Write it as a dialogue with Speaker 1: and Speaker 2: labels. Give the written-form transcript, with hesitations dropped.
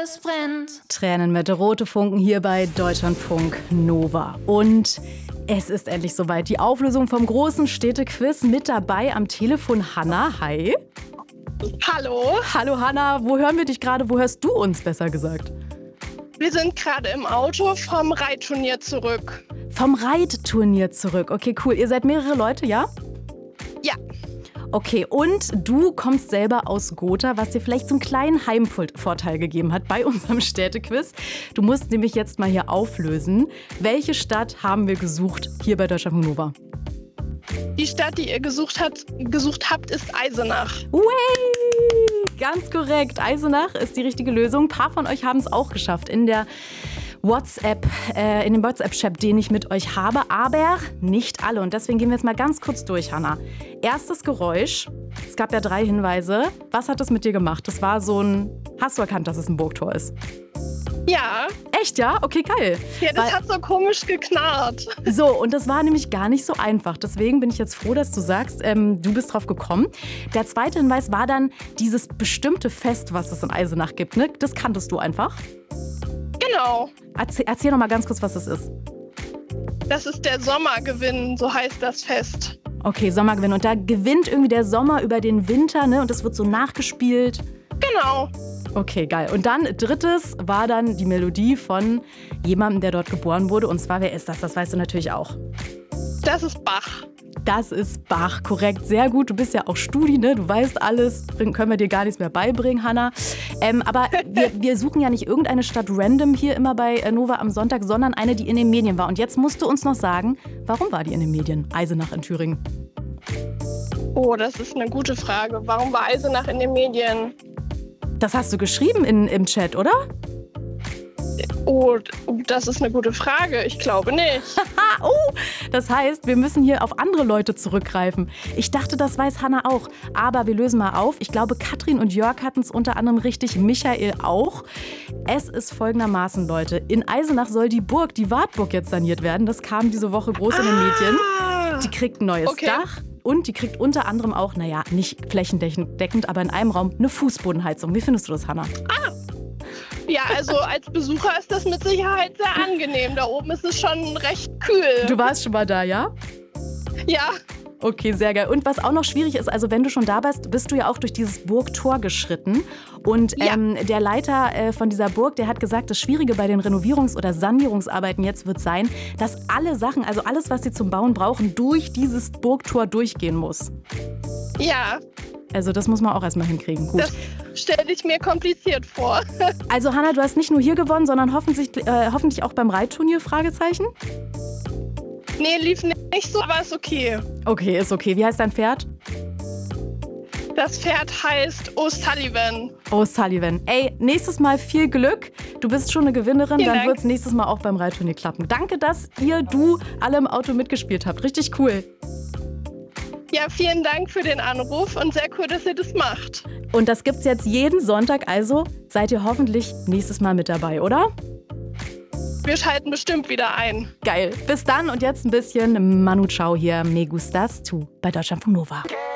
Speaker 1: alles brennt.
Speaker 2: Tränen mit rote Funken hier bei Deutschlandfunk Nova. Und es ist endlich soweit. Die Auflösung vom großen Städtequiz. Mit dabei am Telefon Hanna. Hi.
Speaker 3: Hallo.
Speaker 2: Hallo Hanna. Wo hören wir dich gerade? Wo hörst du uns, besser gesagt?
Speaker 3: Wir sind gerade im Auto vom Reitturnier zurück.
Speaker 2: Vom Reitturnier zurück. Okay, cool. Ihr seid mehrere Leute, ja?
Speaker 3: Ja.
Speaker 2: Okay, und du kommst selber aus Gotha, was dir vielleicht so einen kleinen Heimvorteil gegeben hat bei unserem Städtequiz. Du musst nämlich jetzt mal hier auflösen. Welche Stadt haben wir gesucht hier bei Deutschlandfunk Nova?
Speaker 3: Die Stadt, die ihr gesucht habt, ist Eisenach.
Speaker 2: Way! Ganz korrekt. Eisenach ist die richtige Lösung. Ein paar von euch haben es auch geschafft in dem WhatsApp-Chat, den ich mit euch habe, aber nicht alle. Und deswegen gehen wir jetzt mal ganz kurz durch, Hanna. Erstes Geräusch. Es gab ja 3 Hinweise. Was hat das mit dir gemacht? Das war so ein... Hast du erkannt, dass es ein Burgtor ist?
Speaker 3: Ja.
Speaker 2: Echt, ja? Okay, geil.
Speaker 3: Ja, das hat so komisch geknarrt.
Speaker 2: So, und das war nämlich gar nicht so einfach. Deswegen bin ich jetzt froh, dass du sagst, du bist drauf gekommen. Der zweite Hinweis war dann dieses bestimmte Fest, was es in Eisenach gibt, ne? Das kanntest du einfach.
Speaker 3: Genau.
Speaker 2: Erzähl noch mal ganz kurz, was das ist.
Speaker 3: Das ist der Sommergewinn, so heißt das Fest.
Speaker 2: Okay, Sommergewinn. Und da gewinnt irgendwie der Sommer über den Winter, ne? Und das wird so nachgespielt.
Speaker 3: Genau.
Speaker 2: Okay, geil. Und dann drittes war dann die Melodie von jemandem, der dort geboren wurde. Und zwar, wer ist das? Das weißt du natürlich auch.
Speaker 3: Das ist Bach.
Speaker 2: Das ist Bach, korrekt. Sehr gut. Du bist ja auch Studi, ne? Du weißt alles. Können wir dir gar nichts mehr beibringen, Hanna. Aber wir suchen ja nicht irgendeine Stadt random hier immer bei Nova am Sonntag, sondern eine, die in den Medien war. Und jetzt musst du uns noch sagen, warum war die in den Medien? Eisenach in Thüringen.
Speaker 3: Oh, das ist eine gute Frage. Warum war Eisenach in den Medien?
Speaker 2: Das hast du geschrieben im Chat, oder?
Speaker 3: Oh, das ist eine gute Frage. Ich glaube nicht.
Speaker 2: Das heißt, wir müssen hier auf andere Leute zurückgreifen. Ich dachte, das weiß Hanna auch. Aber wir lösen mal auf. Ich glaube, Katrin und Jörg hatten es unter anderem richtig, Michael auch. Es ist folgendermaßen, Leute. In Eisenach soll die Burg, die Wartburg, jetzt saniert werden. Das kam diese Woche groß in den Medien. Die kriegt ein neues Dach. Und die kriegt unter anderem auch, naja, nicht flächendeckend, aber in einem Raum eine Fußbodenheizung. Wie findest du das, Hanna?
Speaker 3: Ja, also als Besucher ist das mit Sicherheit sehr angenehm. Da oben ist es schon recht kühl.
Speaker 2: Du warst schon mal da, ja?
Speaker 3: Ja.
Speaker 2: Okay, sehr geil. Und was auch noch schwierig ist, also wenn du schon da bist du ja auch durch dieses Burgtor geschritten. Und der Leiter von dieser Burg, der hat gesagt, das Schwierige bei den Renovierungs- oder Sanierungsarbeiten jetzt wird sein, dass alle Sachen, also alles, was sie zum Bauen brauchen, durch dieses Burgtor durchgehen muss.
Speaker 3: Ja.
Speaker 2: Also das muss man auch erstmal hinkriegen. Gut.
Speaker 3: Das stelle ich mir kompliziert vor.
Speaker 2: Also Hanna, du hast nicht nur hier gewonnen, sondern hoffentlich auch beim Reitturnier, Fragezeichen?
Speaker 3: Nee, lief nicht so, aber ist okay.
Speaker 2: Okay, ist okay. Wie heißt dein Pferd?
Speaker 3: Das Pferd heißt O'Sullivan.
Speaker 2: O'Sullivan. Ey, nächstes Mal viel Glück. Du bist schon eine Gewinnerin,
Speaker 3: Vielen
Speaker 2: dann
Speaker 3: Dank.
Speaker 2: wird es nächstes Mal auch beim Reitturnier klappen. Danke, dass du alle im Auto mitgespielt habt. Richtig cool.
Speaker 3: Ja, vielen Dank für den Anruf und sehr cool, dass ihr das macht.
Speaker 2: Und das gibt's jetzt jeden Sonntag, also seid ihr hoffentlich nächstes Mal mit dabei, oder?
Speaker 3: Wir schalten bestimmt wieder ein.
Speaker 2: Geil. Bis dann und jetzt ein bisschen Manu Chao hier. Me gustas tu bei Deutschlandfunk Nova.